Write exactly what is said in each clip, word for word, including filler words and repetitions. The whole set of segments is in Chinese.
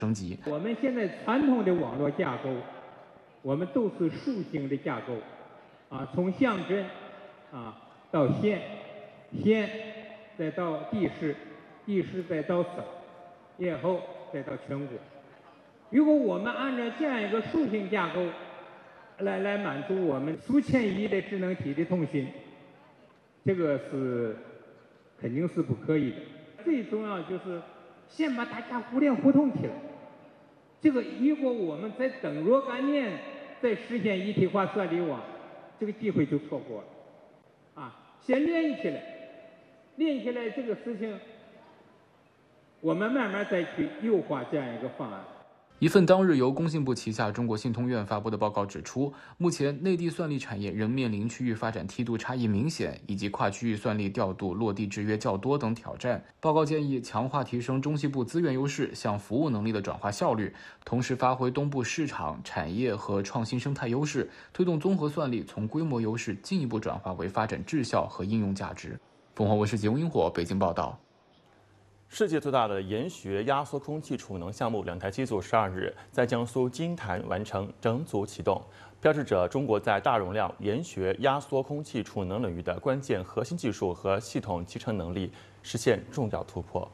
升级。 我们现在传统的网络架构，我们都是竖形的架构，啊，从乡镇啊到县，县再到地市，地市再到省，以后再到全国。如果我们按照这样一个竖形架构来来满足我们数千亿的智能体的通讯，这个是肯定是不可以的。最重要就是先把大家互联互通起来。这个如果我们再等若干年再实现一体化算力网，这个机会就错过了。啊，先连起来，连起来这个事情，我们慢慢再去优化这样一个方案。 一份当日由工信部旗下中国信通院发布的报告指出，目前内地算力产业仍面临区域发展梯度差异明显，以及跨区域算力调度落地制约较多等挑战。报告建议强化提升中西部资源优势向服务能力的转化效率，同时发挥东部市场、产业和创新生态优势，推动综合算力从规模优势进一步转化为发展质效和应用价值。凤凰卫视节目萤火北京报道。 世界最大的研学压缩空气储能项目两台机组十二日在江苏金坛完成整组启动，标志着中国在大容量研学压缩空气储能领域的关键核心技术和系统集成能力实现重要突破。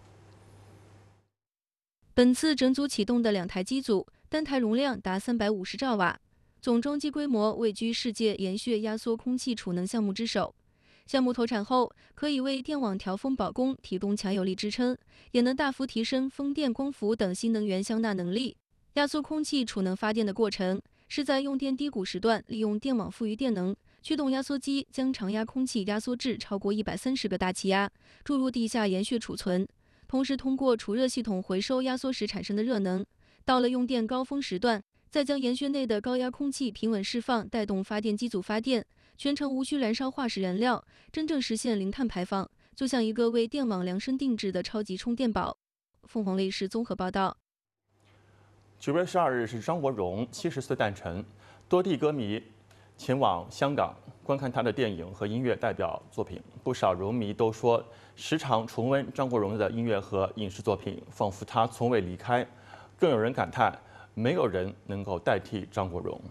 本次整组启动的两台机组，单台容量达三百五十兆瓦，总装机规模位居世界研学压缩空气储能项目之首。项目投产后，可以为电网调峰保供提供强有力支撑，也能大幅提升风电、光伏等新能源相纳能力。压缩空气储能发电的过程，是在用电低谷时段，利用电网富余电能，驱动压缩机将常压空气压缩至超过一百三十个大气压，注入地下研穴储存，同时通过储热系统回收压缩时产生的热能。到了用电高峰时段，再将研穴内的高压空气平稳释放，带动发电机组发电。全程无需燃烧化石燃料，真正实现零碳排放，就像一个为电网量身定制的超级充电宝。凤凰卫视综合报道。 九月十二日是张国荣七十岁诞辰，多地歌迷前往香港观看他的电影和音乐代表作品，不少荣迷都说，时常重温张国荣的音乐和影视作品，仿佛他从未离开。更有人感叹，没有人能够代替张国荣。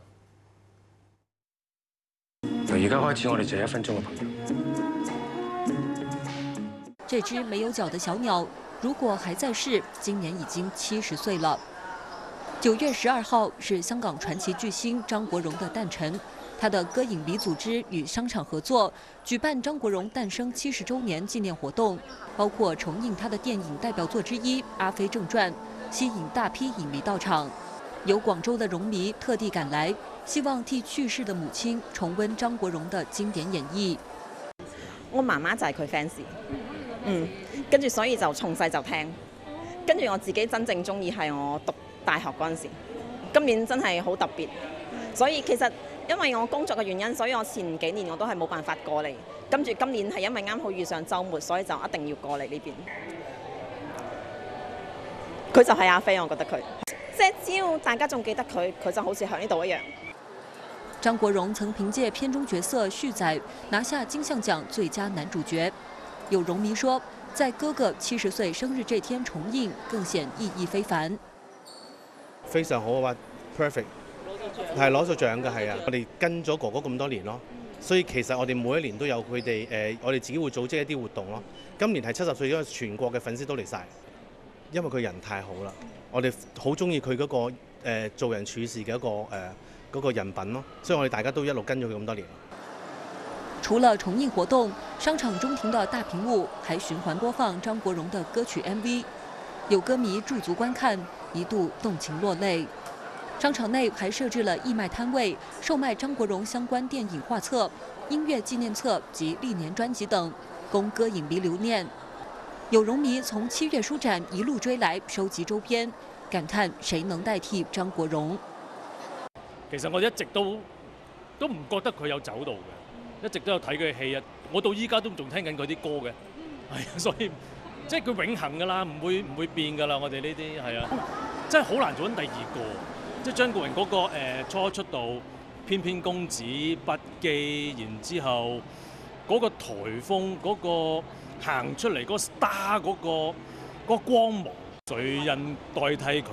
由而家開始，我哋就一分鐘嘅朋友。 这只没有脚的小鸟，如果还在世，今年已经七十岁了。九月十二号是香港传奇巨星张国荣的诞辰，他的歌影迷组织与商场合作，举办张国荣诞生七十周年纪念活动，包括重映他的电影代表作之一《阿飞正传》，吸引大批影迷到場。有廣州的榮迷特地趕來，希望替去世的母親重溫張國榮的經典演繹。 我媽媽就係佢 fans， 嗯，跟住所以就從細就聽，跟住我自己真正中意係我讀大學嗰陣時。今年真係好特別，所以其實因為我工作嘅原因，所以我前幾年我都係冇辦法過嚟，跟住今年係因為啱好遇上週末，所以就一定要過嚟呢邊。佢就係阿飛，我覺得佢。即係只要大家仲記得佢，佢就好似喺呢度一樣。 張國榮曾憑借片中角色旭仔拿下金像獎最佳男主角。有榮迷說，在哥哥七十歲生日這天重映，更顯意義非凡。 非常好啊 ，perfect， 係攞咗獎嘅係啊！我哋跟咗哥哥咁多年咯，所以其實我哋每一年都有佢哋誒，我哋自己會組織一啲活動咯。今年係七十歲，因為全國嘅粉絲都嚟晒，因為佢人太好啦。我哋好中意佢嗰個誒、呃、做人處事嘅一個誒嗰、呃那個人品咯，所以我哋大家都一路跟咗佢咁多年。 除了重映活動，商場中庭的大屏幕還循環播放張國榮的歌曲 M V， 有歌迷駐足觀看，一度動情落淚。商場內還設置了義賣攤位，售賣張國榮相關電影畫冊、音樂紀念冊及歷年專輯等，供歌影迷留念。有榮迷從七月書展一路追來收集周邊，感嘆誰能代替張國榮？ 其實我一直都都唔覺得佢有走到嘅，一直都有睇佢嘅戲啊！我到依家都仲聽緊佢啲歌嘅，係啊，所以即係佢永恆㗎啦，唔會唔會變㗎啦。我哋呢啲係啊，真係好難做緊第二個。即係張國榮嗰、那個、呃、初出道，翩翩公子、筆記，然之後嗰個颱風嗰、那個。行出嚟嗰個 star 嗰個嗰個光芒， 誰人代替佢？